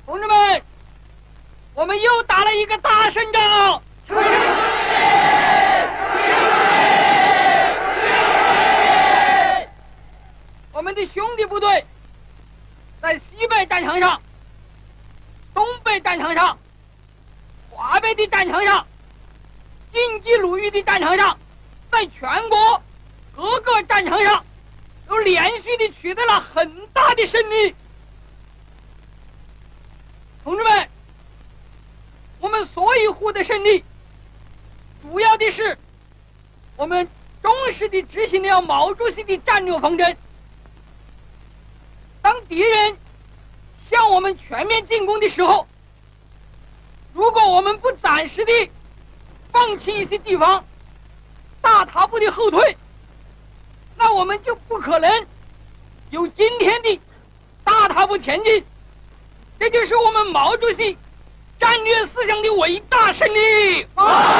同志们，我们又打了一个大胜仗。我们的兄弟部队在西北战场上、东北战场上、华北的战场上、晋冀鲁豫的战场上，在全国各个战场上都连续的取得了很大的胜利。同志们，我们所以获得胜利，主要的是我们忠实地执行了毛主席的战略方针。当敌人向我们全面进攻的时候，如果我们不暂时地放弃一些地方，大踏步的后退，那我们就不可能有今天的大踏步前进。这就是我们毛主席战略思想的伟大胜利。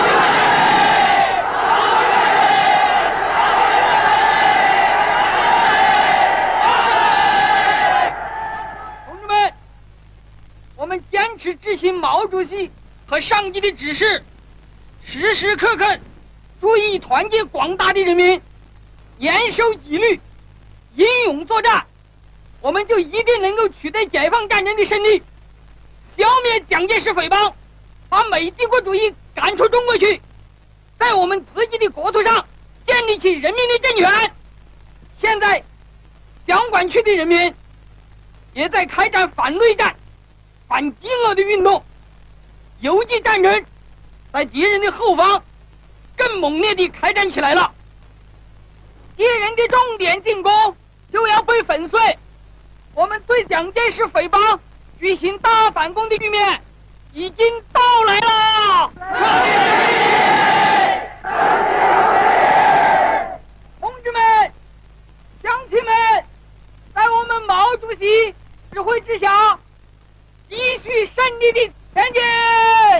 同志们，我们坚持执行毛主席和上级的指示，时时刻刻注意团结广大的人民，严守纪律，英勇作战，我们就一定能够取得解放战争的胜利，消灭蒋介石匪帮，把美帝国主义赶出中国去，在我们自己的国土上建立起人民的政权。现在两广区的人民也在开展反内战、反饥饿的运动，游击战争在敌人的后方更猛烈地开展起来了。敌人的重点进攻就要被粉碎，我们对蒋介石匪帮举行大反攻的局面已经到来了。同志们、乡亲们，在我们毛主席指挥之下，继续胜利地前进。